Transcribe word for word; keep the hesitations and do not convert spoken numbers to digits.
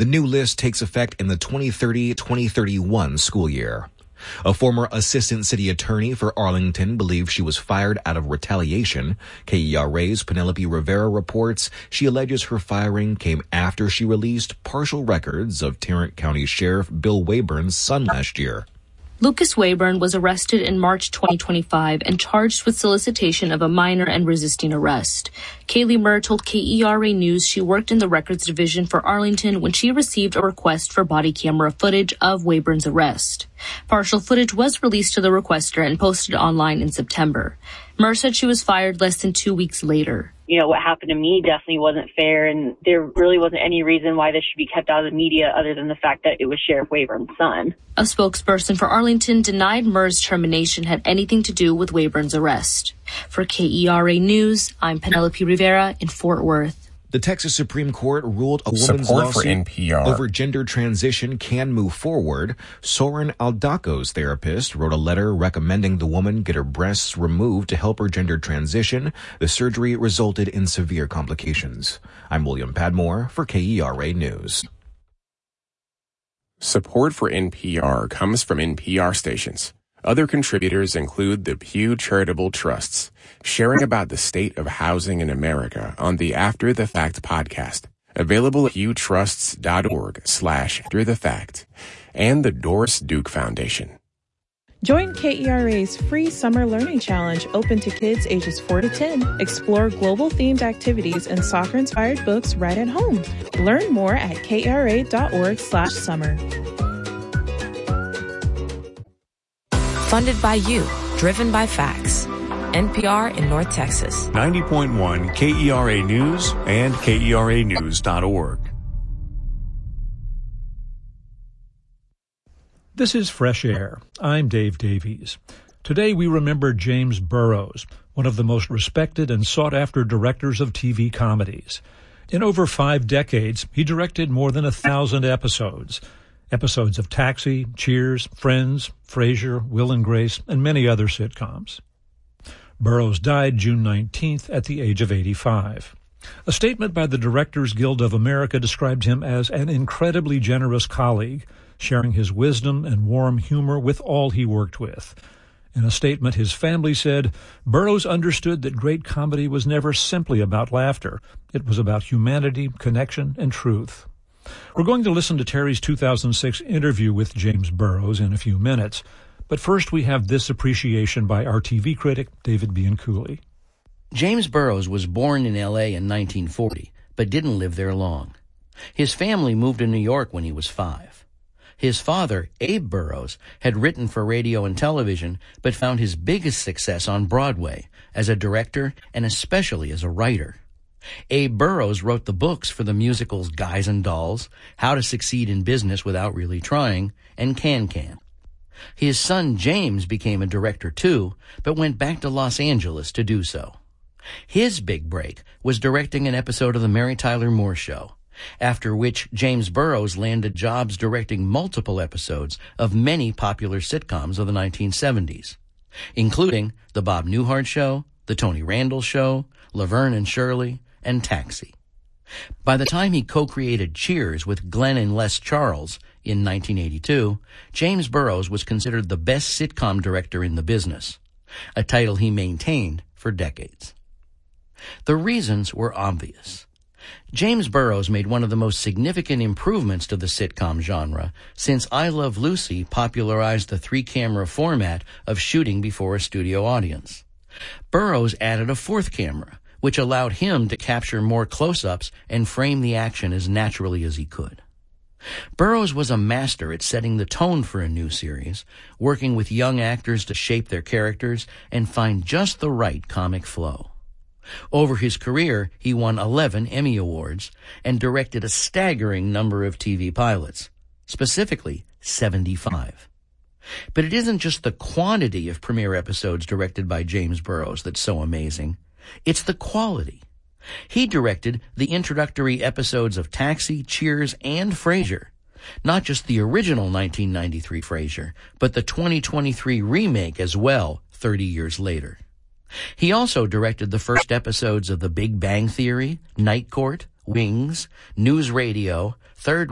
The new list takes effect in the twenty thirty twenty thirty-one school year. A former assistant city attorney for Arlington believes she was fired out of retaliation. K E R A's Penelope Rivera reports she alleges her firing came after she released partial records of Tarrant County Sheriff Bill Wayburn's son last year. Lucas Wayburn was arrested in March twenty twenty-five and charged with solicitation of a minor and resisting arrest. Kaylee Murr told K E R A News she worked in the records division for Arlington when she received a request for body camera footage of Wayburn's arrest. Partial footage was released to the requester and posted online in September. Murr said she was fired less than two weeks later. You know, what happened to me definitely wasn't fair, and there really wasn't any reason why this should be kept out of the media other than the fact that it was Sheriff Wayburn's son. A spokesperson for Arlington denied Murr's termination had anything to do with Wayburn's arrest. For K E R A News, I'm Penelope Rivera in Fort Worth. The Texas Supreme Court ruled a woman's Support lawsuit for N P R. over gender transition can move forward. Soren Aldaco's therapist wrote a letter recommending the woman get her breasts removed to help her gender transition. The surgery resulted in severe complications. I'm William Padmore for K E R A News. Support for N P R comes from N P R stations. Other contributors include the Pew Charitable Trusts, sharing about the state of housing in America on the After the Fact podcast, available at pew trusts dot org slash after the fact, and the Doris Duke Foundation. Join K E R A's free Summer Learning Challenge open to kids ages four to ten. Explore global-themed activities and soccer-inspired books right at home. Learn more at K E R A dot org slash summer. Funded by you, driven by facts. N P R in North Texas. ninety point one K E R A News and K E R A news dot org. This is Fresh Air. I'm Dave Davies. Today we remember James Burrows, one of the most respected and sought-after directors of T V comedies. In over five decades, he directed more than a thousand episodes. Episodes of Taxi, Cheers, Friends, Frasier, Will and Grace, and many other sitcoms. Burrows died June nineteenth at the age of eighty-five. A statement by the Directors Guild of America described him as an incredibly generous colleague, sharing his wisdom and warm humor with all he worked with. In a statement, his family said, Burrows understood that great comedy was never simply about laughter. It was about humanity, connection, and truth. We're going to listen to Terry's two thousand six interview with James Burrows in a few minutes, but first we have this appreciation by our T V critic, David Bianculli. James Burrows was born in L A in nineteen forty, but didn't live there long. His family moved to New York when he was five. His father, Abe Burrows, had written for radio and television, but found his biggest success on Broadway as a director and especially as a writer. Abe Burrows wrote the books for the musicals Guys and Dolls, How to Succeed in Business Without Really Trying, and Can Can. His son James became a director too, but went back to Los Angeles to do so. His big break was directing an episode of The Mary Tyler Moore Show, after which James Burrows landed jobs directing multiple episodes of many popular sitcoms of the nineteen seventies, including The Bob Newhart Show, The Tony Randall Show, Laverne and Shirley, and Taxi. By the time he co-created Cheers with Glenn and Les Charles in nineteen eighty-two, James Burrows was considered the best sitcom director in the business, a title he maintained for decades. The reasons were obvious. James Burrows made one of the most significant improvements to the sitcom genre since I Love Lucy popularized the three-camera format of shooting before a studio audience. Burrows added a fourth camera, which allowed him to capture more close-ups and frame the action as naturally as he could. Burrows was a master at setting the tone for a new series, working with young actors to shape their characters and find just the right comic flow. Over his career, he won eleven Emmy Awards and directed a staggering number of T V pilots, specifically seventy-five. But it isn't just the quantity of premiere episodes directed by James Burrows that's so amazing. It's the quality. He directed the introductory episodes of Taxi, Cheers, and Frasier. Not just the original nineteen ninety-three Frasier, but the twenty twenty-three remake as well, thirty years later. He also directed the first episodes of The Big Bang Theory, Night Court, Wings, News Radio, Third